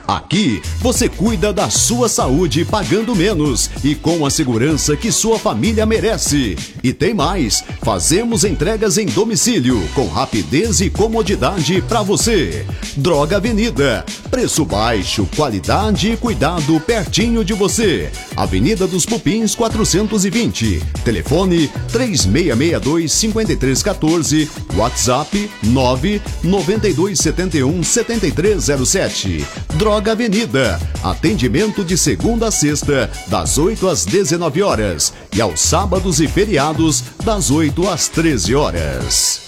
Aqui você cuida da sua saúde pagando menos e com a segurança que sua família merece. E tem mais, fazemos entregas em domicílio com rapidez e comodidade para você. Droga Avenida, preço baixo, qualidade e cuidado pertinho de você. Avenida dos Pupins 420, telefone 3662-5314, WhatsApp 99271-7307. Droga Avenida, atendimento de segunda a sexta, das 8 às 19 horas e aos sábados e feriados, das 8 às 13 horas.